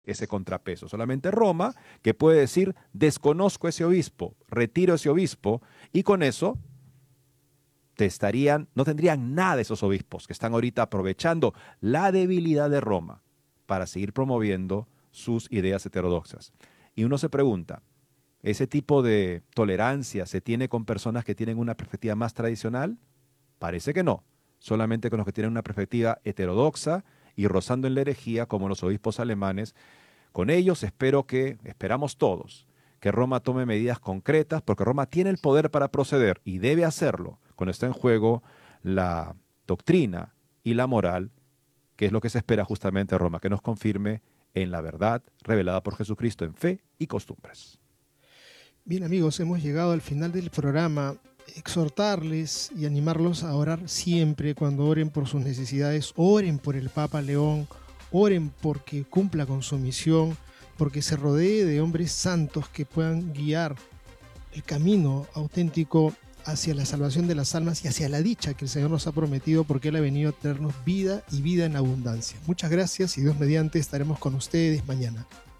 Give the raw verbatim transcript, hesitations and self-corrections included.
ese contrapeso. Solamente Roma, que puede decir, desconozco ese obispo, retiro ese obispo, y con eso te estarían, no tendrían nada de esos obispos que están ahorita aprovechando la debilidad de Roma para seguir promoviendo sus ideas heterodoxas. Y uno se pregunta, ¿ese tipo de tolerancia se tiene con personas que tienen una perspectiva más tradicional? Parece que no, solamente con los que tienen una perspectiva heterodoxa y rozando en la herejía, como los obispos alemanes. Con ellos espero que, esperamos todos, que Roma tome medidas concretas, porque Roma tiene el poder para proceder y debe hacerlo cuando está en juego la doctrina y la moral, que es lo que se espera justamente de Roma, que nos confirme en la verdad revelada por Jesucristo en fe y costumbres. Bien, amigos, hemos llegado al final del programa. Exhortarles y animarlos a orar siempre. Cuando oren por sus necesidades, oren por el Papa León, oren porque cumpla con su misión, porque se rodee de hombres santos que puedan guiar el camino auténtico hacia la salvación de las almas y hacia la dicha que el Señor nos ha prometido, porque Él ha venido a traernos vida y vida en abundancia. Muchas gracias y Dios mediante estaremos con ustedes mañana.